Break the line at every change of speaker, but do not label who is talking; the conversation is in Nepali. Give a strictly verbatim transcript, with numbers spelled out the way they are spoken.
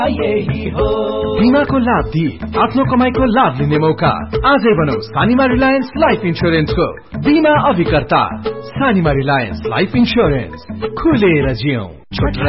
यही हो
बीमाको लाभ दिई आफ्नो कमाईको लाभ लिने मौका आजै बनाऊ सानीमा रिलायन्स लाइफ इन्स्योरेन्सको बीमा अभिकर्ता सानीमा रिलायन्स लाइफ इन्स्योरेन्स खुलेर जियौं।